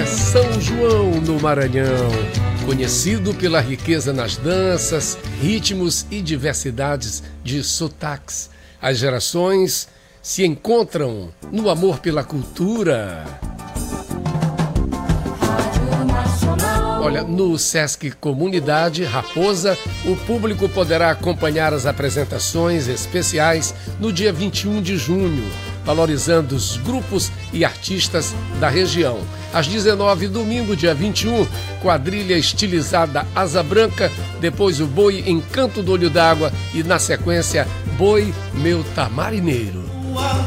São João, no Maranhão, conhecido pela riqueza nas danças, ritmos e diversidades de sotaques. As gerações se encontram no amor pela cultura. Olha, no Sesc Comunidade Raposa, o público poderá acompanhar as apresentações especiais no dia 21 de junho, valorizando os grupos e artistas da região. Às 19h, domingo, dia 21, quadrilha estilizada Asa Branca, depois o Boi Encanto do Olho d'Água e, na sequência, Boi Meu Tamarineiro.